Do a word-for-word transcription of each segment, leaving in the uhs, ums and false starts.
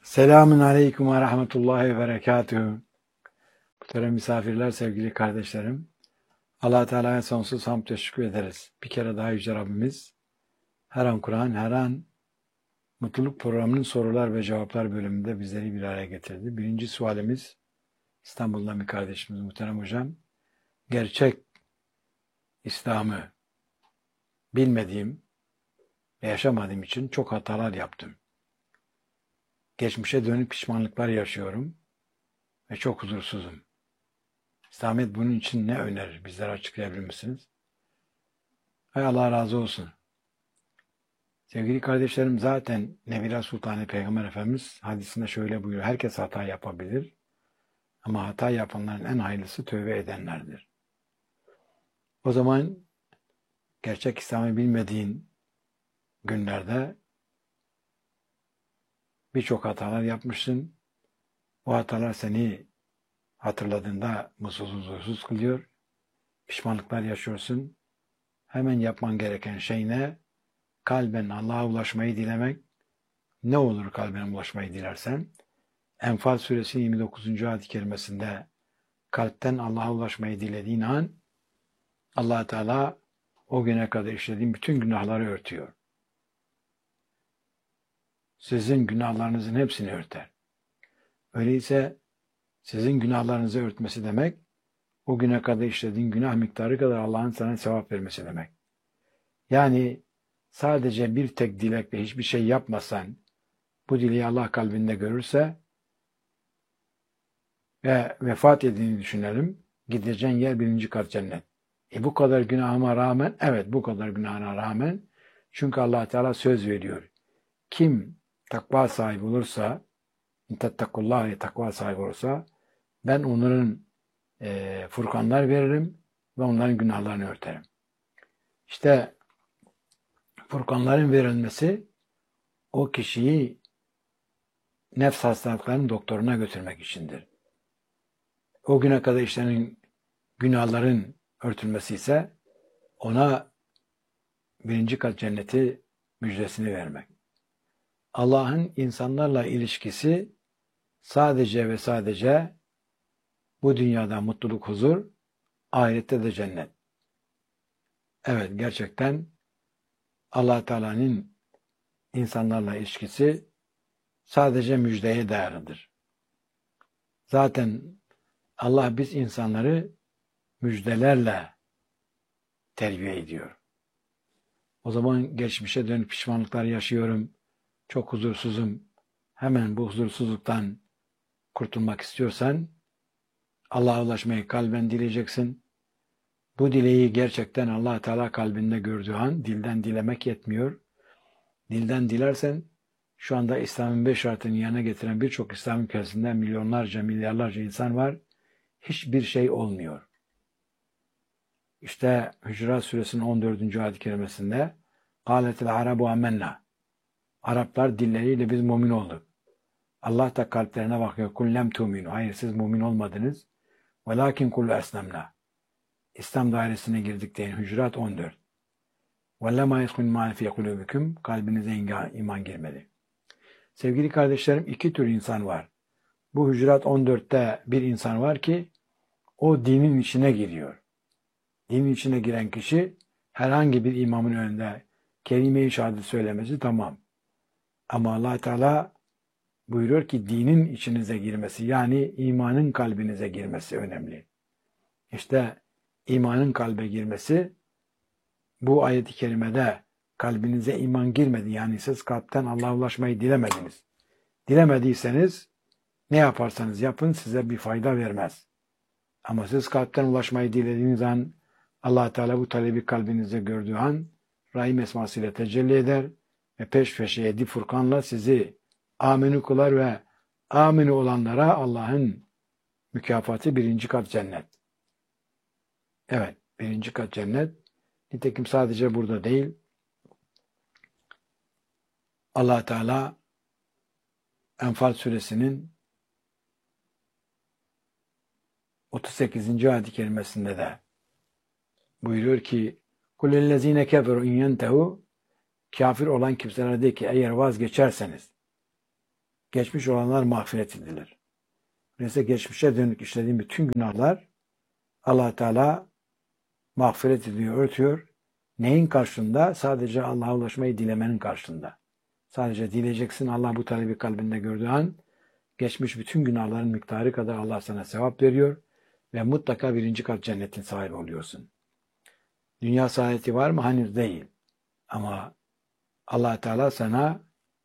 Selamun aleyküm ve rahmetullahi ve berekatühü. Muhterem misafirler, sevgili kardeşlerim. Allah Teala'ya sonsuz hamd teşekkür ederiz. Bir kere daha Yüce Rabbimiz her an Kur'an, her an Mutluluk Programı'nın sorular ve cevaplar bölümünde bizleri bir araya getirdi. Birinci sualimiz İstanbul'dan bir kardeşimiz muhterem hocam. Gerçek İslam'ı bilmediğim ve yaşamadığım için çok hatalar yaptım. Geçmişe dönük pişmanlıklar yaşıyorum ve çok huzursuzum. İslamiyet bunun için ne önerir? Bizlere açıklayabilir misiniz? Hay Allah razı olsun. Sevgili kardeşlerim, zaten Nebila Sultanı Peygamber Efendimiz hadisinde şöyle buyuruyor. Herkes hata yapabilir ama hata yapanların en hayırlısı tövbe edenlerdir. O zaman gerçek İslam'ı bilmediğin günlerde birçok hatalar yapmışsın. O hatalar seni hatırladığında mutsuz huzursuz kılıyor. Pişmanlıklar yaşıyorsun. Hemen yapman gereken şey ne? Kalben Allah'a ulaşmayı dilemek. Ne olur kalbine ulaşmayı dilersen? Enfal suresi yirmi dokuzuncu ayet-i kerimesinde kalpten Allah'a ulaşmayı dilediğin an Allah Teala o güne kadar işlediğin bütün günahları örtüyor. Sizin günahlarınızın hepsini örter. Öyleyse sizin günahlarınızı örtmesi demek, o güne kadar işlediğin günah miktarı kadar Allah'ın sana sevap vermesi demek. Yani sadece bir tek dilekle hiçbir şey yapmasan, bu dileği Allah kalbinde görürse ve vefat ettiğini düşünelim, gideceğin yer birinci kat cennet. E bu kadar günahıma rağmen, evet bu kadar günahına rağmen, çünkü Allah Teala söz veriyor. Kim takva sahibi olursa, intettakullahi takva sahibi olursa, ben onların e, furkanlar veririm ve onların günahlarını örterim. İşte furkanların verilmesi o kişiyi nefs hastalıklarının doktoruna götürmek içindir. O güne kadar işlenen günahların örtülmesi ise ona birinci kat cenneti müjdesini vermek. Allah'ın insanlarla ilişkisi sadece ve sadece bu dünyada mutluluk, huzur, ahirette de cennet. Evet, gerçekten Allah Teala'nın insanlarla ilişkisi sadece müjdeye dayalıdır. Zaten Allah biz insanları müjdelerle terbiye ediyor. O zaman geçmişe dönük pişmanlıklar yaşıyorum, çok huzursuzum, hemen bu huzursuzluktan kurtulmak istiyorsan Allah'a ulaşmayı kalben dileyeceksin. Bu dileği gerçekten Allah Teala kalbinde gördüğü an dilden dilemek yetmiyor. Dilden dilersen şu anda İslam'ın beş şartını yerine getiren birçok İslam ülkesinde milyonlarca, milyarlarca insan var. Hiçbir şey olmuyor. İşte Hücurat Suresinin on dördüncü ayet-i kerimesinde قَالَتِ الْعَرَبُ اَمَّنَّا Araplar dilleriyle biz mümin olduk. Allah da kalplerine bakıyor. قُلْ لَمْ تُؤْمِنُوا Hayır siz mümin olmadınız. وَلَاكِنْ قُلْ أَسْلَمْنَا İslam dairesine girdik deyin. Hücurat on dört. وَلَّمَا يَسْخُنْ مَا فِي قُلُوبِكُمْ Kalbinize iman girmedi. Sevgili kardeşlerim, iki tür insan var. Bu Hücurat on dörtte bir insan var ki o dinin içine giriyor. Dinin içine giren kişi herhangi bir imamın önünde kelime-i şehadet söylemesi tamam. Ama Allah Teala buyuruyor ki dinin içinize girmesi, yani imanın kalbinize girmesi önemli. İşte imanın kalbe girmesi bu ayet-i kerimede kalbinize iman girmedi. Yani siz kalpten Allah'a ulaşmayı dilemediniz. Dilemediyseniz ne yaparsanız yapın size bir fayda vermez. Ama siz kalpten ulaşmayı dilediğiniz an Allah Teala bu talebi kalbinizde gördüğü an Rahim esmasıyla tecelli eder ve peş peşe yedi furkanla sizi aminu kılar ve aminu olanlara Allah'ın mükafatı birinci kat cennet. Evet, birinci kat cennet. Nitekim sadece burada değil, Allah Teala Enfal suresinin otuz sekizinci ayet-i kerimesinde de buyuruyor ki قُلِ الَّذ۪ينَ كَفَرُوا اِنْ يَنْتَهُ Kafir olan kimselere de ki eğer vazgeçerseniz, geçmiş olanlar mağfiret edilir. Öyleyse geçmişe dönük işlediğin bütün günahlar Allah Teala mağfiret ediyor, örtüyor. Neyin karşılığında? Sadece Allah'a ulaşmayı dilemenin karşılığında. Sadece dileyeceksin, Allah bu talebi kalbinde gördüğü an geçmiş bütün günahların miktarı kadar Allah sana sevap veriyor ve mutlaka birinci kat cennetin sahibi oluyorsun. Dünya saadeti var mı? Henüz değil. Ama Allah Teala sana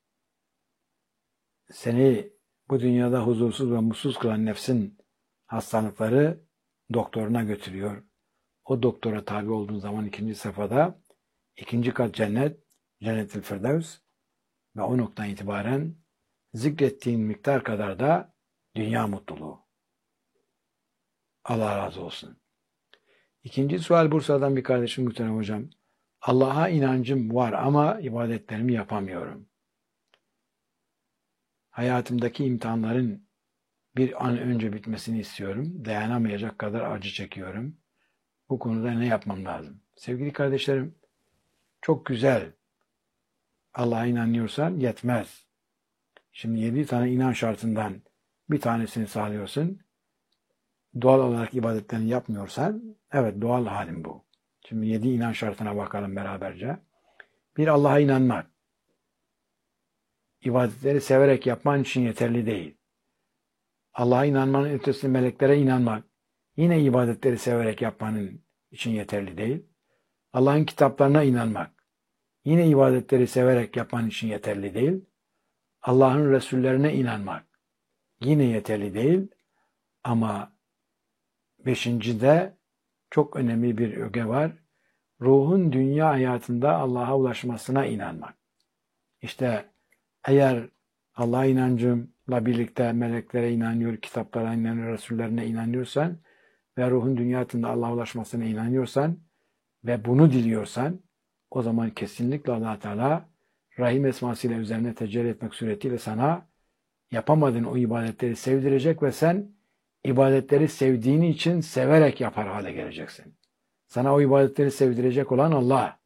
seni bu dünyada huzursuz ve mutsuz kılan nefsin hastalıkları doktoruna götürüyor. O doktora tabi olduğun zaman ikinci safhada ikinci kat cennet, Cennet-i Firdevs ve o noktadan itibaren zikrettiğin miktar kadar da dünya mutluluğu. Allah razı olsun. İkinci sual Bursa'dan bir kardeşim muhterem hocam. Allah'a inancım var ama ibadetlerimi yapamıyorum. Hayatımdaki imtihanların bir an önce bitmesini istiyorum. Dayanamayacak kadar acı çekiyorum. Bu konuda ne yapmam lazım? Sevgili kardeşlerim, çok güzel. Allah'a inanıyorsan yetmez. Şimdi yedi tane inan şartından bir tanesini sağlıyorsun. Doğal olarak ibadetlerini yapmıyorsan, evet doğal halim bu. Şimdi yedi inan şartına bakalım beraberce. Bir, Allah'a inanmak. İbadetleri severek yapman için yeterli değil. Allah'a inanmanın ötesinde meleklere inanmak, yine ibadetleri severek yapmanın için yeterli değil. Allah'ın kitaplarına inanmak, yine ibadetleri severek yapman için yeterli değil. Allah'ın Resullerine inanmak, yine yeterli değil. Ama beşincide çok önemli bir öge var. Ruhun dünya hayatında Allah'a ulaşmasına inanmak. İşte eğer Allah'a inancımla birlikte meleklere inanıyor, kitaplara inanıyor, Resullerine inanıyorsan ve ruhun dünya hayatında Allah'a ulaşmasına inanıyorsan ve bunu diliyorsan, o zaman kesinlikle Allah Teala Rahim esmasıyla üzerine tecelli etmek suretiyle sana yapamadığın o ibadetleri sevdirecek ve sen ibadetleri sevdiğin için severek yapar hale geleceksin. Sana o ibadetleri sevdirecek olan Allah.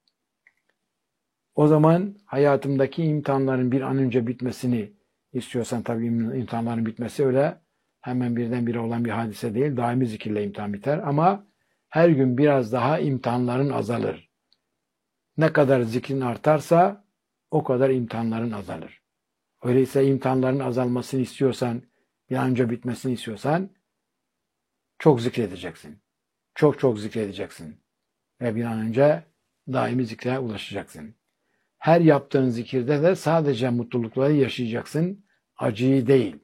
O zaman hayatımdaki imtihanların bir an önce bitmesini istiyorsan, tabii imtihanların bitmesi öyle hemen birdenbire olan bir hadise değil. Daimi zikirle imtihan biter ama her gün biraz daha imtihanların azalır. Ne kadar zikrin artarsa o kadar imtihanların azalır. Öyleyse imtihanların azalmasını istiyorsan, bir an önce bitmesini istiyorsan çok zikredeceksin. Çok çok zikredeceksin. Ve bir an önce daimi zikre ulaşacaksın. Her yaptığın zikirde de sadece mutlulukları yaşayacaksın, acıyı değil.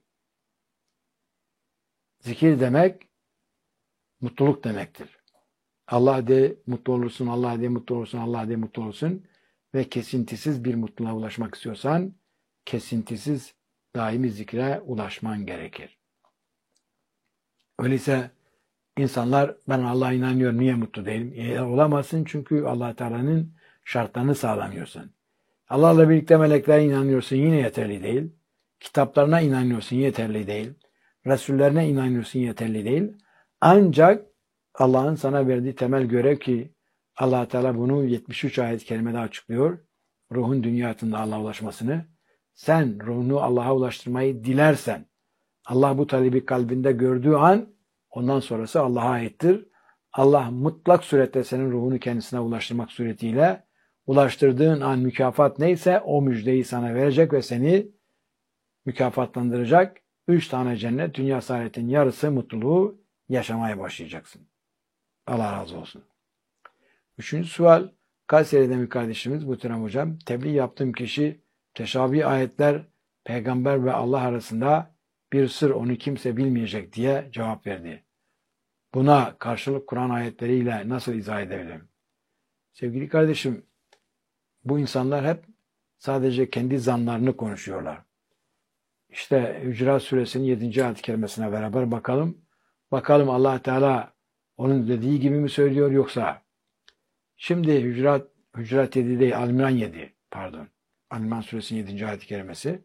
Zikir demek mutluluk demektir. Allah de mutlu olursun, Allah de mutlu olursun, Allah de mutlu olursun ve kesintisiz bir mutluluğa ulaşmak istiyorsan kesintisiz daimi zikre ulaşman gerekir. Öyleyse insanlar ben Allah'a inanıyorum niye mutlu değilim? E, olamazsın çünkü Allah Teala'nın şartlarını sağlamıyorsun. Allah'la birlikte meleklere inanıyorsun yine yeterli değil. Kitaplarına inanıyorsun yeterli değil. Resullerine inanıyorsun yeterli değil. Ancak Allah'ın sana verdiği temel görev ki Allah Teala bunu yetmiş üç ayet-i kerimede açıklıyor. Ruhun dünyasında Allah'a ulaşmasını. Sen ruhunu Allah'a ulaştırmayı dilersen, Allah bu talebi kalbinde gördüğü an ondan sonrası Allah'a aittir. Allah mutlak surette senin ruhunu kendisine ulaştırmak suretiyle ulaştırdığın an mükafat neyse o müjdeyi sana verecek ve seni mükafatlandıracak. Üç tane cennet, dünya saadetin yarısı mutluluğu yaşamaya başlayacaksın. Allah razı olsun. Üçüncü sual, Kayseri'den bir kardeşimiz Muhterem Hocam, tebliğ yaptığım kişi teşabih ayetler peygamber ve Allah arasında bir sır onu kimse bilmeyecek diye cevap verdi. Buna karşılık Kur'an ayetleriyle nasıl izah edebilirim? Sevgili kardeşim, bu insanlar hep sadece kendi zanlarını konuşuyorlar. İşte Hücurat Suresinin yedinci ayet-i kerimesine beraber bakalım. Bakalım Allah Teala onun dediği gibi mi söylüyor yoksa? Şimdi Hücurat, Hücurat yedi değil, Al-İmran yedi, pardon. Al-İmran Suresinin yedinci ayet-i kerimesi.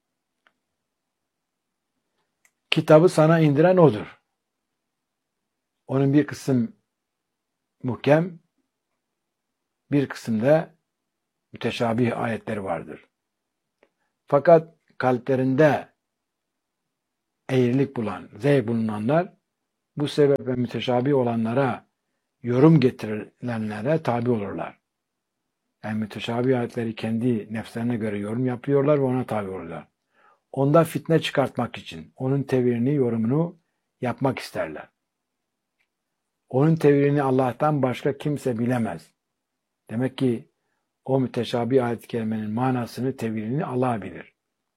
Kitabı sana indiren O'dur. Onun bir kısım muhkem, bir kısımda müteşabih ayetleri vardır. Fakat kalplerinde eğrilik bulan, zevk bulunanlar bu sebeple müteşabih olanlara, yorum getirilenlere tabi olurlar. Yani müteşabih ayetleri kendi nefslerine göre yorum yapıyorlar ve ona tabi olurlar. Onda fitne çıkartmak için onun tevirini, yorumunu yapmak isterler. Onun tevirini Allah'tan başka kimse bilemez. Demek ki o müteşabih ayet-i kerimenin manasını, tevirini Allah bilir.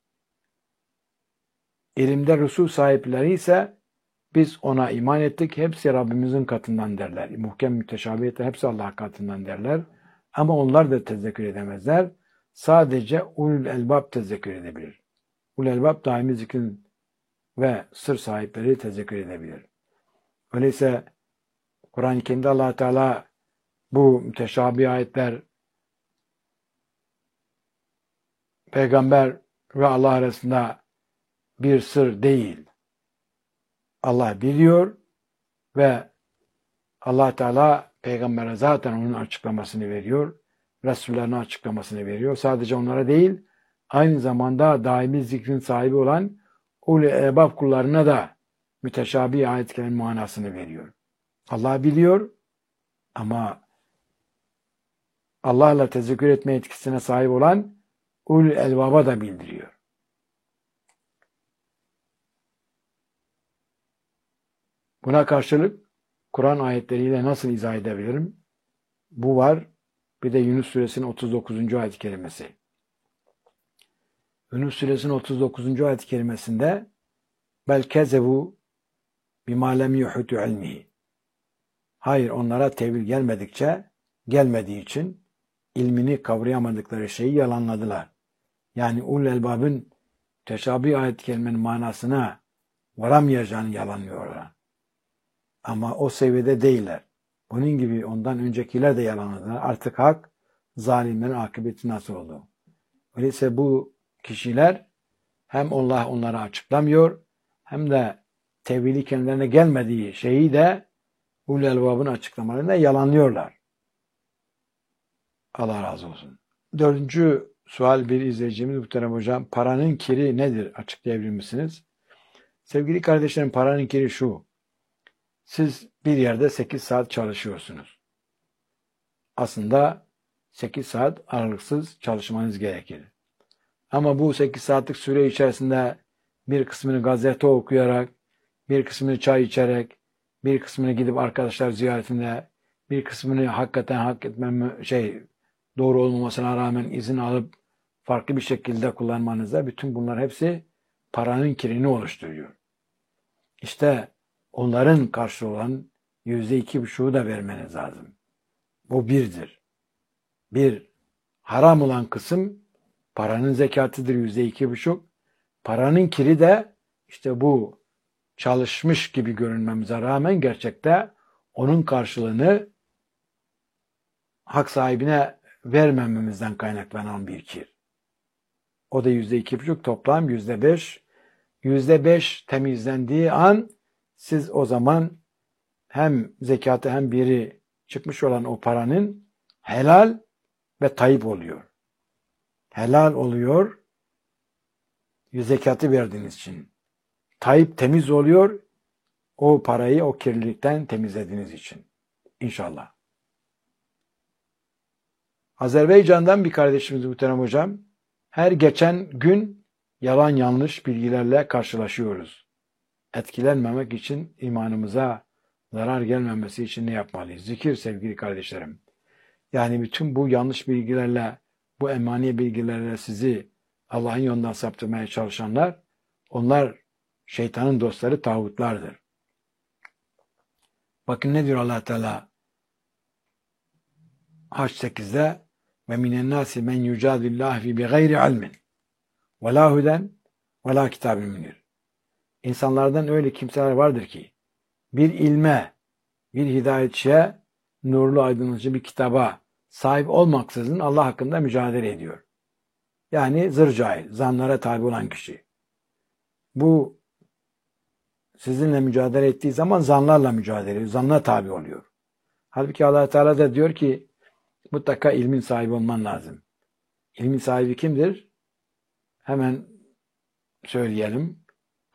İlimde rusul sahipleri ise biz ona iman ettik, hepsi Rabbimizin katından derler. Muhkem müteşabihiyetler hepsi Allah katından derler. Ama onlar da tezekkür edemezler. Sadece ulul elbab tezekkür edebilir. Ulul elbab daimi zikrin ve sır sahipleri tezekkür edebilir. Öyleyse Kur'an-ı Kerim'de Allah Teala bu müteşabih ayetler peygamber ve Allah arasında bir sır değil. Allah biliyor ve Allah Teala peygambere zaten onun açıklamasını veriyor. Resullerine açıklamasını veriyor. Sadece onlara değil, aynı zamanda daimi zikrin sahibi olan ulul elbab kullarına da müteşabih ayetlerin manasını veriyor. Allah biliyor ama Allah'la tezekkür etme etkisine sahip olan ulul elbaba da bildiriyor. Buna karşılık Kur'an ayetleriyle nasıl izah edebilirim? Bu var. Bir de Yunus Suresinin otuz dokuzuncu ayet-i kerimesi. Yunus Suresinin otuz dokuzuncu ayet-i kerimesinde bel kezevu bima lem yuhutu ilmihi. Hayır, onlara tevil gelmedikçe, gelmediği için ilmini kavrayamadıkları şeyi yalanladılar. Yani ulul elbabın teşabih ayet-i kerimenin manasına varamayacağını yalanlıyorlar. Ama o seviyede değiller. Bunun gibi ondan öncekiler de yalanladılar. Artık hak, zalimlerin akıbeti nasıl oldu? Öyleyse bu kişiler hem Allah onlara açıklamıyor, hem de tevhili kendilerine gelmediği şeyi de ulul elbabın açıklamalarında yalanlıyorlar. Allah razı olsun. Dördüncü sual bir izleyicimiz muhterem hocam. Paranın kiri nedir? Açıklayabilir misiniz? Sevgili kardeşlerim, paranın kiri şu. Siz bir yerde sekiz saat çalışıyorsunuz. Aslında sekiz saat aralıksız çalışmanız gerekir. Ama bu sekiz saatlik süre içerisinde bir kısmını gazete okuyarak, bir kısmını çay içerek, bir kısmını gidip arkadaşlar ziyaretinde, bir kısmını hakikaten hak etmem şey doğru olmamasına rağmen izin alıp farklı bir şekilde kullanmanızda bütün bunlar hepsi paranın kirini oluşturuyor. İşte onların karşılığı olan yüzde iki buçuğu da vermeniz lazım. Bu birdir. Bir, haram olan kısım paranın zekatıdır yüzde iki buçuk. Paranın kiri de işte bu çalışmış gibi görünmemize rağmen gerçekte onun karşılığını hak sahibine vermememizden kaynaklanan bir kir. O da yüzde iki buçuk, toplam yüzde beş. Yüzde beş temizlendiği an siz o zaman hem zekatı hem biri çıkmış olan o paranın helal ve tayyip oluyor. Helal oluyor zekatı verdiğiniz için. Tayyip temiz oluyor o parayı o kirlilikten temizlediğiniz için. İnşallah. Azerbaycan'dan bir kardeşimiz muhterem hocam. Her geçen gün yalan yanlış bilgilerle karşılaşıyoruz. Etkilenmemek için, imanımıza zarar gelmemesi için ne yapmalıyız? Zikir sevgili kardeşlerim. Yani bütün bu yanlış bilgilerle, bu emani bilgilerle sizi Allah'ın yolundan saptırmaya çalışanlar, onlar şeytanın dostları, tağutlardır. Bakın ne diyor Allah Teala Haç sekizde ve minen nasi men yucadillahi bi gayri ilmin ve la huden ve la kitabin munir. İnsanlardan öyle kimseler vardır ki bir ilme, bir hidayetçiye, nurlu aydınlatıcı bir kitaba sahip olmaksızın Allah hakkında mücadele ediyor. Yani zır cahil, zanlara tabi olan kişi. Bu sizinle mücadele ettiği zaman zanlarla mücadele ediyor, zanna tabi oluyor. Halbuki Allah Teala da diyor ki mutlaka ilmin sahibi olman lazım. İlmin sahibi kimdir? Hemen söyleyelim.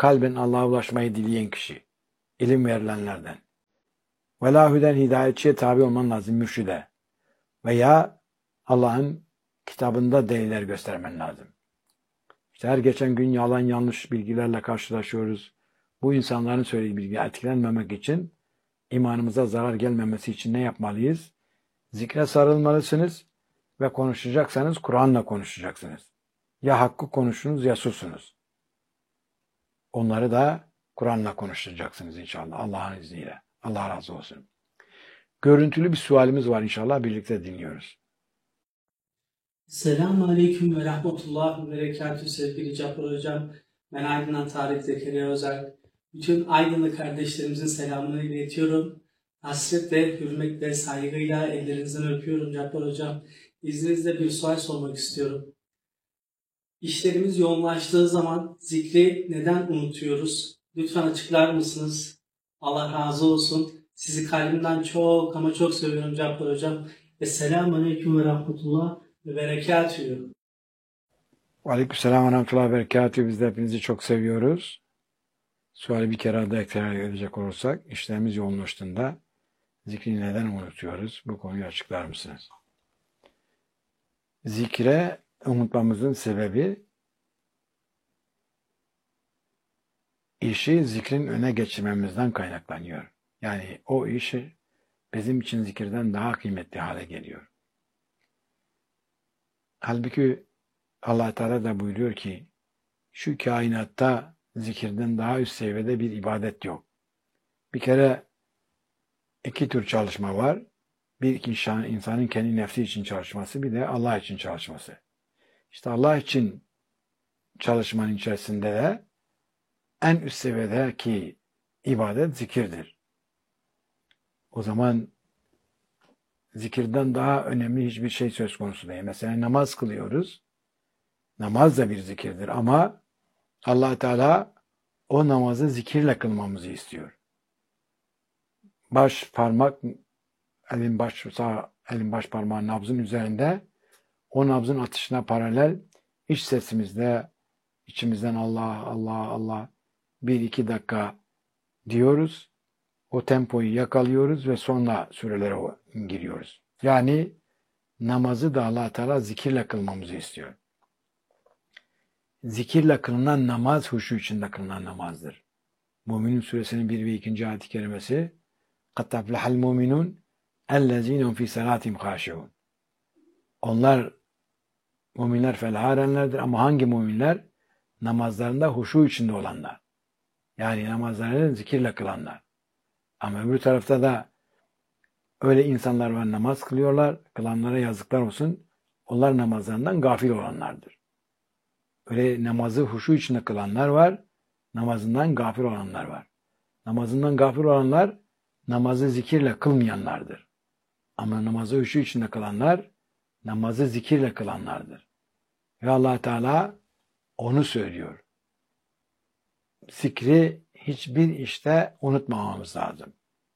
kalben Allah'a ulaşmayı dileyen kişi. İlim verilenlerden. Velahüden hidayetçiye tabi olman lazım, mürşide. Veya Allah'ın kitabında deliller göstermen lazım. İşte her geçen gün yalan yanlış bilgilerle karşılaşıyoruz. Bu insanların söylediği bilgiye etkilenmemek için, imanımıza zarar gelmemesi için ne yapmalıyız? Zikre sarılmalısınız ve konuşacaksanız Kur'an'la konuşacaksınız. Ya hakkı konuşunuz ya susunuz. Onları da Kur'an'la konuşacaksınız inşallah Allah'ın izniyle. Allah razı olsun. Görüntülü bir sualimiz var inşallah, birlikte dinliyoruz. Selamun Aleyküm ve Rahmetullah ve Berekatühü sevgili Cabbar Hocam. Ben Aydın'dan Tarık Zekeriya Özer. Bütün Aydınlı kardeşlerimizin selamını iletiyorum. Hasretle, hürmetle, saygıyla ellerinizden öpüyorum Cabbar Hocam. İzninizle bir sual sormak istiyorum. İşlerimiz yoğunlaştığı zaman zikri neden unutuyoruz? Lütfen açıklar mısınız? Allah razı olsun. Sizi kalbimden çok ama çok seviyorum Cabbar Hocam. Esselamu Aleyküm ve Rahmetullah ve Berekatühü. Aleykümselam ve rahmetullahi ve berekatühü. Biz de hepinizi çok seviyoruz. Suali bir kere daha tekrar edecek olursak, işlerimiz yoğunlaştığında zikri neden unutuyoruz? Bu konuyu açıklar mısınız? Zikre unutmamızın sebebi, işi zikrin öne geçirmemizden kaynaklanıyor. Yani o işi bizim için zikirden daha kıymetli hale geliyor. Halbuki Allah Teala da buyuruyor ki, şu kainatta zikirden daha üst seviyede bir ibadet yok. Bir kere iki tür çalışma var. Bir insan, insanın kendi nefsi için çalışması, bir de Allah için çalışması. İşte Allah için çalışmanın içerisinde de en üst seviyedeki ibadet zikirdir. O zaman zikirden daha önemli hiçbir şey söz konusu değil. Mesela namaz kılıyoruz. Namaz da bir zikirdir ama Allah Teala o namazı zikirle kılmamızı istiyor. Baş parmak, elin baş sağ elin baş parmağı nabzın üzerinde, o nabzın atışına paralel iç sesimizde içimizden Allah Allah Allah bir iki dakika diyoruz. O tempoyu yakalıyoruz ve sonra sürelere giriyoruz. Yani namazı da Allah Teala zikirle kılmamızı istiyor. Zikirle kılınan namaz huşu içinde kılınan namazdır. Müminun suresinin bir ve ikinci ayet-i kerimesi قَدْ تَفْلَحَ الْمُؤْمِنُونَ اَلَّذ۪ينَ فِي سَلَاتِهِمْ خَاشِعُونَ. Onlar, müminler felaha erenlerdir ama hangi müminler? Namazlarında huşu içinde olanlar. Yani namazlarını zikirle kılanlar. Ama öbür tarafta da öyle insanlar var, namaz kılıyorlar, kılanlara yazıklar olsun. Onlar namazlarından gafil olanlardır. Öyle namazı huşu içinde kılanlar var, namazından gafil olanlar var. Namazından gafil olanlar, namazı zikirle kılmayanlardır. Ama namazı huşu içinde kılanlar, namazı zikirle kılanlardır. Ve Allah Teala onu söylüyor. Zikri hiçbir işte unutmamamız lazım.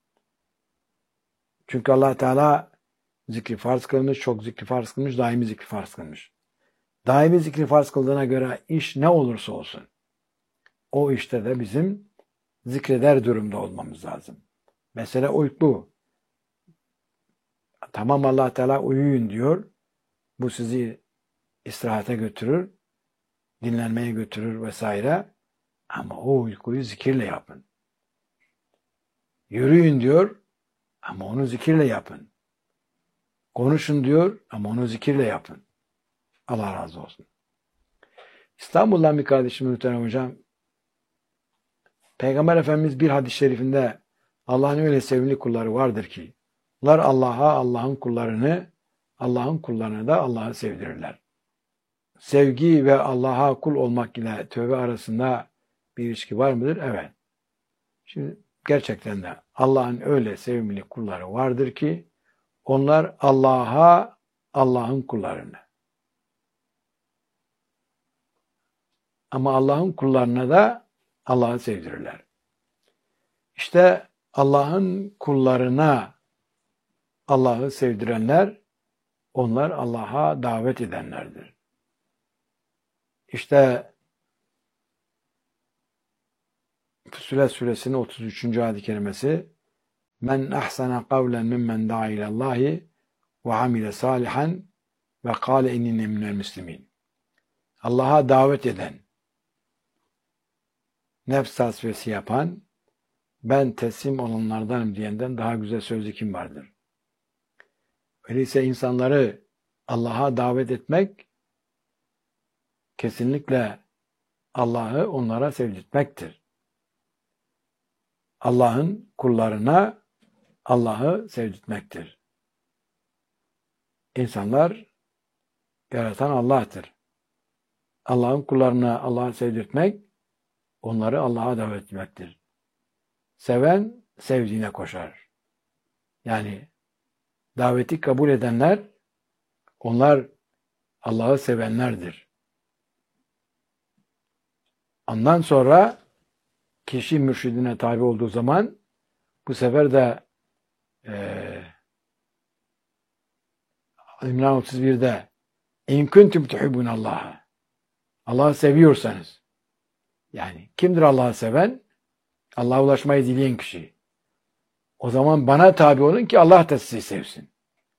Çünkü Allah Teala zikri farz kılmış, çok zikri farz kılmış, daimi zikri farz kılmış. Daimi zikri farz kıldığına göre iş ne olursa olsun, o işte de bizim zikreder durumda olmamız lazım. Mesela uyku. Tamam, Allah Teala uyuyun diyor. Bu sizi istirahate götürür, dinlenmeye götürür vesaire. Ama o uykuyu zikirle yapın. Yürüyün diyor ama onu zikirle yapın. Konuşun diyor ama onu zikirle yapın. Allah razı olsun. İstanbul'dan bir kardeşim muhterem hocam, Peygamber Efendimiz bir hadis-i şerifinde Allah'ın öyle sevimli kulları vardır ki onlar Allah'a, Allah'ın kullarını, Allah'ın kullarını da Allah'ı sevdirirler. Sevgi ve Allah'a kul olmak ile tövbe arasında bir ilişki var mıdır? Evet. Şimdi gerçekten de Allah'ın öyle sevimli kulları vardır ki onlar Allah'a, Allah'ın kullarını. Ama Allah'ın kullarına da Allah'ı sevdirirler. İşte Allah'ın kullarına Allah'ı sevdirenler, onlar Allah'a davet edenlerdir. İşte Fussilet Suresinin otuz üçüncü ayet-i kerimesi Men ahsana kavlen mimmen da'a ilallahi ve amile salihan ve kâle innine minel müslimin. Allah'a davet eden, nefs tasfiyesi yapan, ben teslim olanlardanım diyenden daha güzel sözlü kim vardır? Öyleyse insanları Allah'a davet etmek kesinlikle Allah'ı onlara sevdirtmektir. Allah'ın kullarına Allah'ı sevdirtmektir. İnsanlar yaratan Allah'tır. Allah'ın kullarına Allah'ı sevdirtmek, onları Allah'a davet etmektir. Seven sevdiğine koşar. Yani daveti kabul edenler, onlar Allah'ı sevenlerdir. Ondan sonra kişi mürşidine tabi olduğu zaman bu sefer de e, İmran otuz birde İn kuntum tuhibbunallaha, Allah'ı seviyorsanız, yani kimdir Allah'ı seven? Allah'a ulaşmayı dileyen kişi. O zaman bana tabi olun ki Allah da sizi sevsin.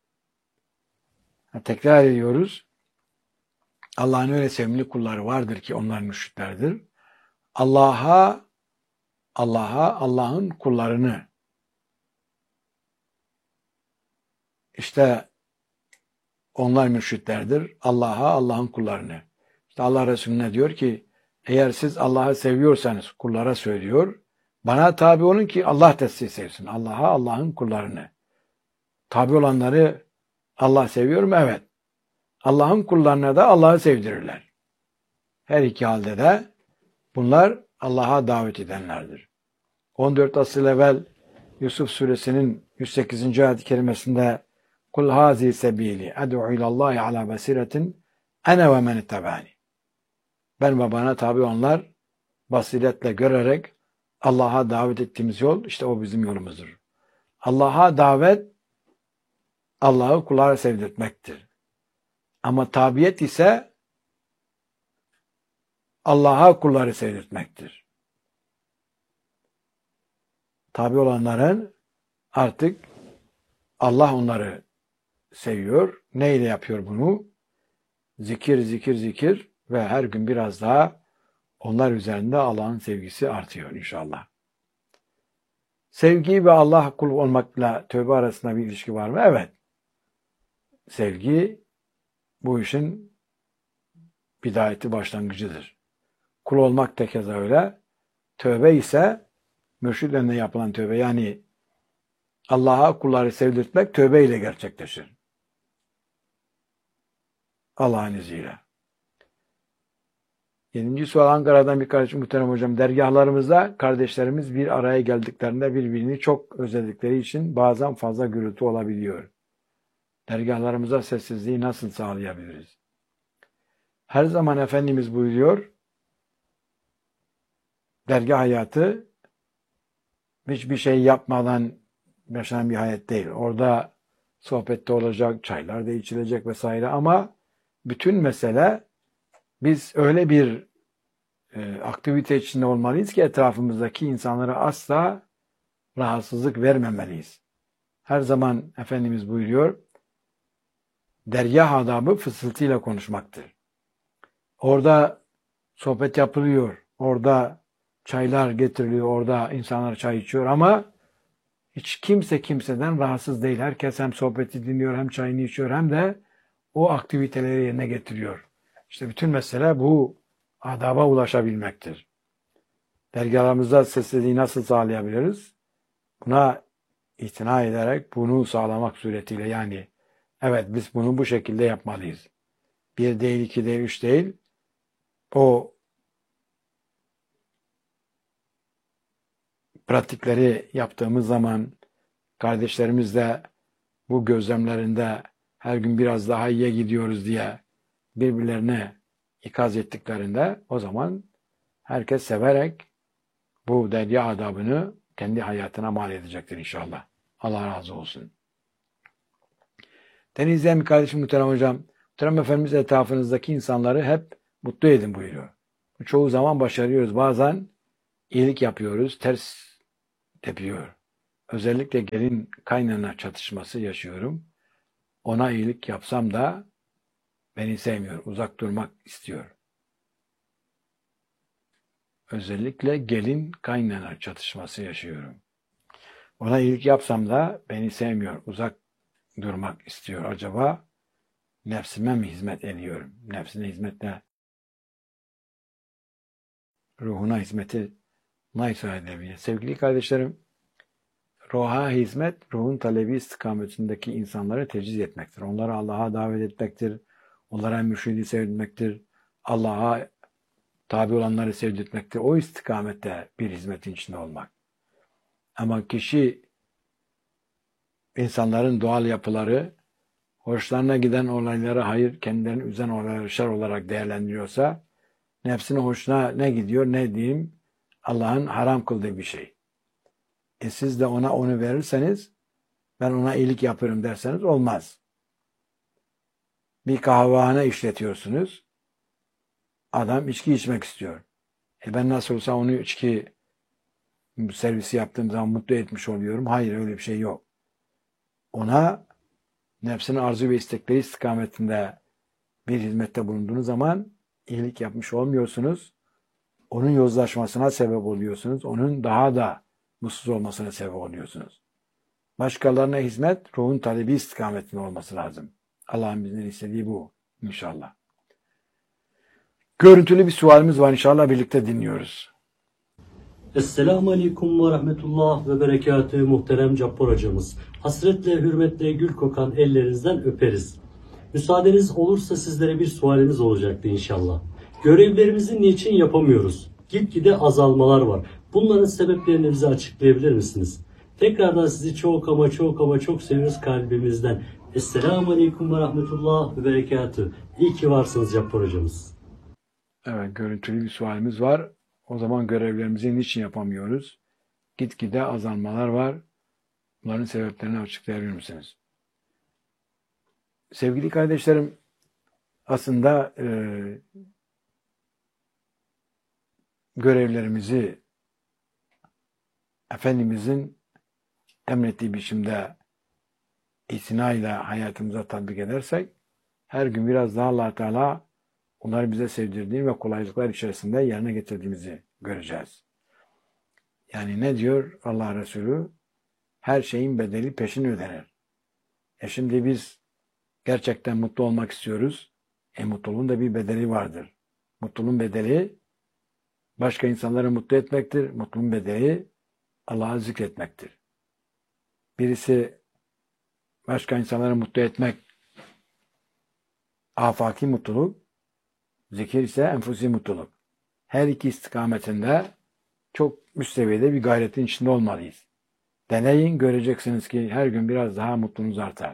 Tekrar ediyoruz. Allah'ın öyle sevimli kulları vardır ki onlar mürşitlerdir. Allah'a, Allah'a, Allah'ın kullarını, işte onlar mürşitlerdir. Allah'a, Allah'ın kullarını. İşte Allah Resulüne diyor ki, eğer siz Allah'ı seviyorsanız, kullara söylüyor, bana tabi olun ki Allah da sizi sevsin. Allah'a, Allah'ın kullarını. Tabi olanları Allah seviyor mu? Evet. Allah'ın kullarına da Allah'ı sevdirirler. Her iki halde de bunlar Allah'a davet edenlerdir. on dört asıl evvel Yusuf suresinin yüz sekizinci ayet-i kerimesinde Kul hazi sebili ed'u ilallahi ala basiretin ene ve men ittabani. Ben ve bana tabi olanlar basiretle görerek Allah'a davet ettiğimiz yol işte o bizim yolumuzdur. Allah'a davet Allah'ı kullara sevdirtmektir. Ama tabiyet ise Allah'a kulları sevdirtmektir. Tabi olanların artık Allah onları seviyor. Neyle yapıyor bunu? Zikir, zikir, zikir ve her gün biraz daha onlar üzerinde Allah'ın sevgisi artıyor inşallah. Sevgi ve Allah kul olmakla tövbe arasında bir ilişki var mı? Evet. Sevgi bu işin bidayeti, başlangıcıdır. Kul olmak da keza öyle. Tövbe ise mürşid önünde yapılan tövbe. Yani Allah'a kulları sevdirtmek tövbe ile gerçekleşir. Allah'ın izniyle. Yedinci sual Ankara'dan bir kardeşim muhterem hocam. Dergahlarımızda kardeşlerimiz bir araya geldiklerinde birbirini çok özledikleri için bazen fazla gürültü olabiliyor. Dergahlarımıza sessizliği nasıl sağlayabiliriz? Her zaman Efendimiz buyuruyor, dergah hayatı hiçbir şey yapmadan yaşanan bir hayat değil. Orada sohbette olacak, çaylar da içilecek vesaire ama bütün mesele biz öyle bir e, aktivite içinde olmalıyız ki etrafımızdaki insanlara asla rahatsızlık vermemeliyiz. Her zaman Efendimiz buyuruyor, dergah adabı fısıltıyla konuşmaktır. Orada sohbet yapılıyor, orada çaylar getiriliyor, orada insanlar çay içiyor ama hiç kimse kimseden rahatsız değil. Herkes hem sohbeti dinliyor, hem çayını içiyor, hem de o aktiviteleri yerine getiriyor. İşte bütün mesele bu adaba ulaşabilmektir. Dergahlarımızda sessizliği nasıl sağlayabiliriz? Buna itina ederek, bunu sağlamak suretiyle yani evet biz bunu bu şekilde yapmalıyız. Bir değil, iki değil, üç değil. O pratikleri yaptığımız zaman kardeşlerimiz de bu gözlemlerinde her gün biraz daha iyiye gidiyoruz diye birbirlerine ikaz ettiklerinde o zaman herkes severek bu derya adabını kendi hayatına mal edecektir inşallah. Allah razı olsun. Denizleyen bir kardeşim muhterem hocam, muhterem Efendimiz etrafınızdaki insanları hep mutlu edin buyuruyor. Çoğu zaman başarıyoruz. Bazen iyilik yapıyoruz, ters tepiyor. Özellikle gelin kaynana çatışması yaşıyorum. Ona iyilik yapsam da beni sevmiyor, uzak durmak istiyor. Özellikle gelin kaynana çatışması yaşıyorum. Ona iyilik yapsam da beni sevmiyor, uzak durmak istiyor. Acaba nefsime mi hizmet ediyorum? Nefsine hizmetle ruhuna hizmeti neyse edebilir. Sevgili kardeşlerim, ruha hizmet, ruhun talebi istikametindeki insanları teciz etmektir. Onları Allah'a davet etmektir. Onlara mürşidi sevdirmektir. Allah'a tabi olanları sevdirtmektir. O istikamette bir hizmetin içinde olmak. Ama kişi insanların doğal yapıları, hoşlarına giden olayları hayır, kendilerini üzen olayları şer olarak değerlendiriyorsa, nefsinin hoşuna ne gidiyor, ne diyeyim, Allah'ın haram kıldığı bir şey. E siz de ona onu verirseniz, ben ona iyilik yapıyorum derseniz olmaz. Bir kahvehane işletiyorsunuz, adam içki içmek istiyor. E ben nasıl olsa onu içki servisi yaptığım zaman mutlu etmiş oluyorum. Hayır, öyle bir şey yok. Ona nefsinin arzu ve istekleri istikametinde bir hizmette bulunduğunuz zaman iyilik yapmış olmuyorsunuz. Onun yozlaşmasına sebep oluyorsunuz. Onun daha da mutsuz olmasına sebep oluyorsunuz. Başkalarına hizmet, ruhun talebi istikametinde olması lazım. Allah'ın bizden istediği bu inşallah. Görüntülü bir sualimiz var, inşallah birlikte dinliyoruz. Esselamu Aleyküm ve Rahmetullah ve Berekatühü muhterem Cabbar hocamız. Hasretle, hürmetle gül kokan ellerinizden öperiz. Müsaadeniz olursa sizlere bir sualimiz olacaktı inşallah. Görevlerimizi niçin yapamıyoruz? Gitgide azalmalar var. Bunların sebeplerini bize açıklayabilir misiniz? Tekrardan sizi çok ama çok ama çok seviyoruz kalbimizden. Esselamu Aleyküm ve Rahmetullah ve Berekatühü. İyi ki varsınız Cabbar hocamız. Evet, görüntülü bir sualimiz var. O zaman görevlerimizi niçin yapamıyoruz? Gitgide azalmalar var. Bunların sebeplerini açıklayabilir misiniz? Sevgili kardeşlerim, aslında e, görevlerimizi Efendimizin emrettiği biçimde itinayla hayatımıza tatbik edersek, her gün biraz daha Allah Teala onları bize sevdirdiğini ve kolaylıklar içerisinde yerine getirdiğimizi göreceğiz. Yani ne diyor Allah Resulü? Her şeyin bedeli peşin ödenir. E şimdi biz gerçekten mutlu olmak istiyoruz. E mutluluğun da bir bedeli vardır. Mutluluğun bedeli başka insanları mutlu etmektir. Mutluluğun bedeli Allah'ı zikretmektir. Birisi başka insanları mutlu etmek afaki mutluluk, zikir ise enfusi mutluluk. Her iki istikametinde çok üst seviyede bir gayretin içinde olmalıyız. Deneyin, göreceksiniz ki her gün biraz daha mutluluğunuz artar.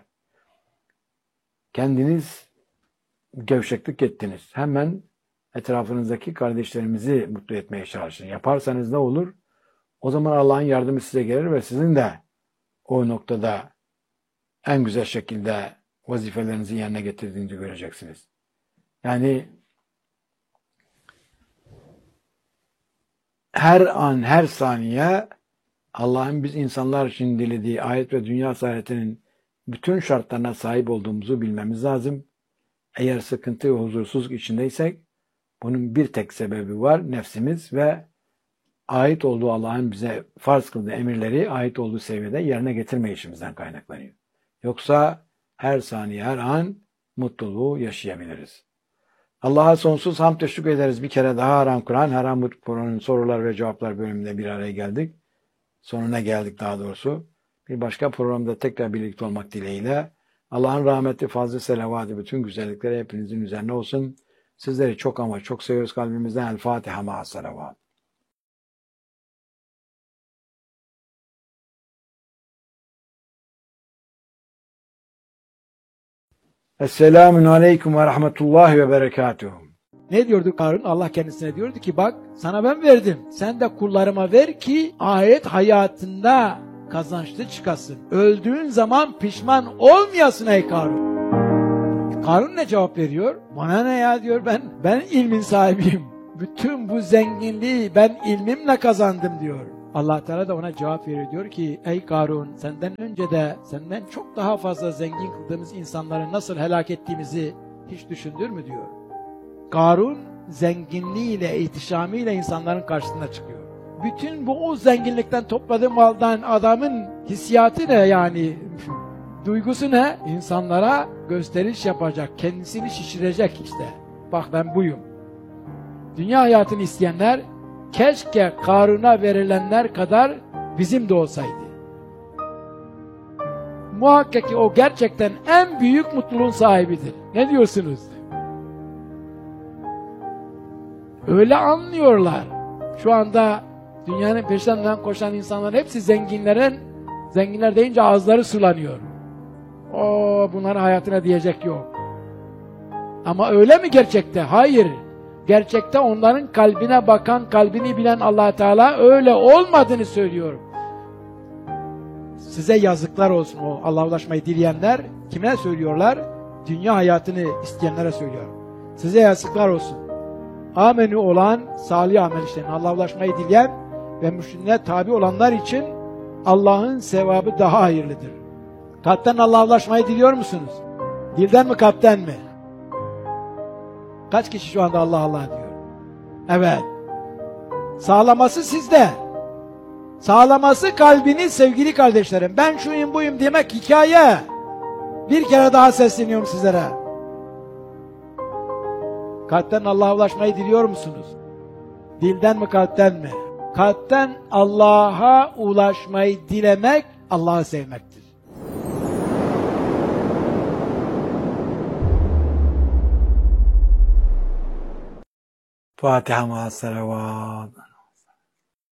Kendiniz gevşeklik ettiniz. Hemen etrafınızdaki kardeşlerimizi mutlu etmeye çalışın. Yaparsanız ne olur? O zaman Allah'ın yardımı size gelir ve sizin de o noktada en güzel şekilde vazifelerinizi yerine getirdiğinizi göreceksiniz. Yani her an, her saniye Allah'ın biz insanlar için dilediği ayet ve dünya saadetinin bütün şartlarına sahip olduğumuzu bilmemiz lazım. Eğer sıkıntı ve huzursuzluk içindeysek bunun bir tek sebebi var, nefsimiz ve ait olduğu Allah'ın bize farz kıldığı emirleri ait olduğu seviyede yerine getirmeyişimizden kaynaklanıyor. Yoksa her saniye, her an mutluluğu yaşayabiliriz. Allah'a sonsuz hamd ve şükür ederiz. Bir kere daha Haram Kur'an, Haram Kur'an'ın sorular ve cevaplar bölümünde bir araya geldik. Sonuna geldik daha doğrusu. Bir başka programda tekrar birlikte olmak dileğiyle. Allah'ın rahmeti, fazla selavatı, bütün güzellikleri hepinizin üzerine olsun. Sizleri çok ama çok seviyoruz kalbimizden. El Fatiha ma'a selavat. Esselamun aleyküm ve rahmetullahi ve berekatuhu. Ne diyordu Karun? Allah kendisine diyordu ki bak sana ben verdim. Sen de kullarıma ver ki ahiret hayatında kazançlı çıkasın. Öldüğün zaman pişman olmayasın ey Karun. Karun ne cevap veriyor? Bana ne ya diyor, ben ben ilmin sahibiyim. Bütün bu zenginliği ben ilmimle kazandım diyor. Allah Teala da ona cevap veriyor, diyor ki ey Karun, senden önce de senden çok daha fazla zengin kıldığımız insanları nasıl helak ettiğimizi hiç düşündür mü diyor. Karun zenginliğiyle, ihtişamıyla insanların karşısına çıkıyor. Bütün bu o zenginlikten topladığı maldan adamın hissiyatı ne yani? Duygusu ne? İnsanlara gösteriş yapacak, kendisini şişirecek işte. Bak ben buyum. Dünya hayatını isteyenler keşke Karun'a verilenler kadar bizim de olsaydı. Muhakkak ki o gerçekten en büyük mutluluğun sahibidir. Ne diyorsunuz? Öyle anlıyorlar. Şu anda dünyanın peşinden koşan insanlar hepsi zenginlerin, zenginler deyince ağızları sulanıyor. O bunların hayatına diyecek yok. Ama öyle mi gerçekte? Hayır. Gerçekte onların kalbine bakan, kalbini bilen Allah Teala öyle olmadığını söylüyor. Size yazıklar olsun o Allah'a ulaşmayı dileyenler. Kime söylüyorlar? Dünya hayatını isteyenlere söylüyor. Size yazıklar olsun. Amenü olan, salih amel işleyen, Allah'a ulaşmayı dileyen ve mürşidine tabi olanlar için Allah'ın sevabı daha hayırlıdır. Kalpten Allah'a ulaşmayı diliyor musunuz? Dilden mi, kalpten mi? Kaç kişi şu anda Allah Allah diyor? Evet. Sağlaması sizde. Sağlaması kalbiniz sevgili kardeşlerim. Ben şuyum buyum demek hikaye. Bir kere daha sesleniyorum sizlere. Kalpten Allah'a ulaşmayı diliyor musunuz? Dilden mi, kalpten mi? Kalpten Allah'a ulaşmayı dilemek Allah'ı sevmektir. Fatiha ma'as salavat.